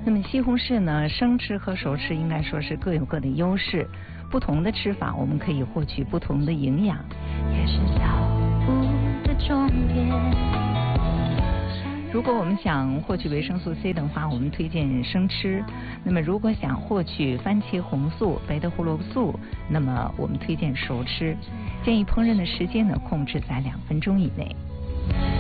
那么西红柿呢，生吃和熟吃应该说是各有各的优势，不同的吃法我们可以获取不同的营养。 也是脚步的终点。 如果我们想获取维生素 C 的话，我们推荐生吃。那么如果想获取番茄红素、白的胡萝卜素，那么我们推荐熟吃。建议烹饪的时间呢，控制在2分钟以内。